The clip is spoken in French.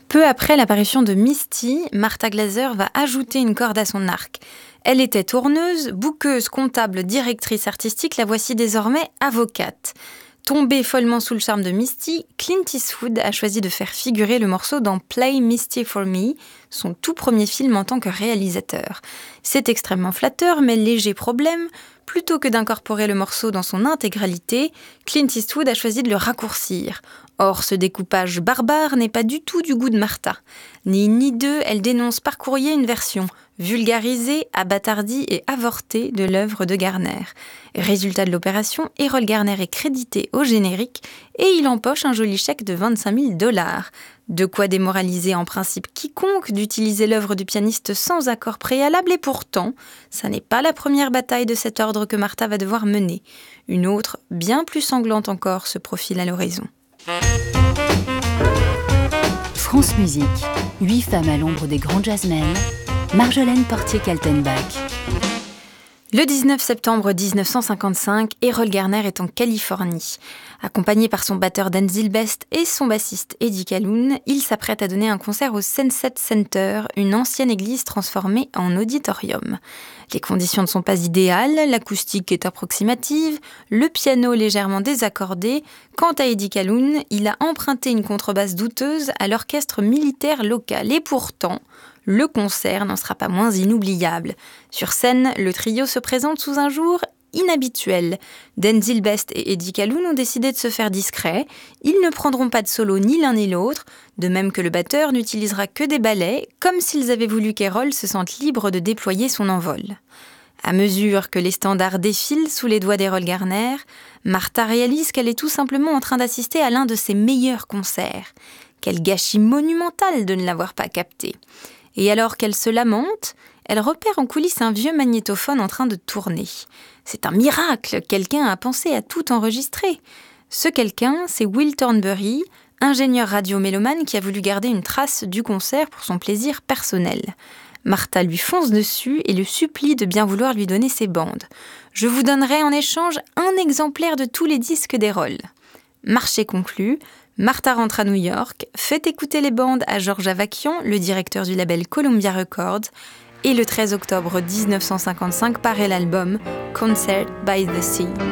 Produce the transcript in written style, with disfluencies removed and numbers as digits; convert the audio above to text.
Peu après l'apparition de Misty, Martha Glaser va ajouter une corde à son arc. Elle était tourneuse, bouqueuse, comptable, directrice artistique, la voici désormais avocate. Tombé follement sous le charme de Misty, Clint Eastwood a choisi de faire figurer le morceau dans Play Misty for Me, son tout premier film en tant que réalisateur. C'est extrêmement flatteur, mais léger problème. Plutôt que d'incorporer le morceau dans son intégralité, Clint Eastwood a choisi de le raccourcir. Or, ce découpage barbare n'est pas du tout du goût de Martha. Ni une ni deux, elle dénonce par courrier une version vulgarisée, abâtardie et avortée de l'œuvre de Garner. Résultat de l'opération, Errol Garner est crédité au générique et il empoche un joli chèque de 25 000 $. De quoi démoraliser en principe quiconque d'utiliser l'œuvre du pianiste sans accord préalable, et pourtant, ça n'est pas la première bataille de cet ordre que Martha va devoir mener. Une autre, bien plus sanglante encore, se profile à l'horizon. France Musique, 8 femmes à l'ombre des grands jazzmen, Marjolaine Portier-Kaltenbach. Le 19 septembre 1955, Errol Garner est en Californie. Accompagné par son batteur Dan Zilbest et son bassiste Eddie Calhoun, il s'apprête à donner un concert au Sunset Center, une ancienne église transformée en auditorium. Les conditions ne sont pas idéales, l'acoustique est approximative, le piano légèrement désaccordé. Quant à Eddie Calhoun, il a emprunté une contrebasse douteuse à l'orchestre militaire local. Et pourtant, le concert n'en sera pas moins inoubliable. Sur scène, le trio se présente sous un jour inhabituel. Dan Zilbest et Eddie Calhoun ont décidé de se faire discrets. Ils ne prendront pas de solo ni l'un ni l'autre, de même que le batteur n'utilisera que des ballets, comme s'ils avaient voulu qu'Errol se sente libre de déployer son envol. À mesure que les standards défilent sous les doigts d'Errol Garner, Martha réalise qu'elle est tout simplement en train d'assister à l'un de ses meilleurs concerts. Quel gâchis monumental de ne l'avoir pas capté. Et alors qu'elle se lamente, elle repère en coulisses un vieux magnétophone en train de tourner. C'est un miracle, quelqu'un a pensé à tout enregistrer. Ce quelqu'un, c'est Will Thornbury, ingénieur radio-mélomane qui a voulu garder une trace du concert pour son plaisir personnel. Martha lui fonce dessus et le supplie de bien vouloir lui donner ses bandes. « Je vous donnerai en échange un exemplaire de tous les disques d'Errol. » Marché conclu, Martha rentre à New York, fait écouter les bandes à Georges Avakian, le directeur du label Columbia Records, et le 13 octobre 1955 paraît l'album Concert by the Sea.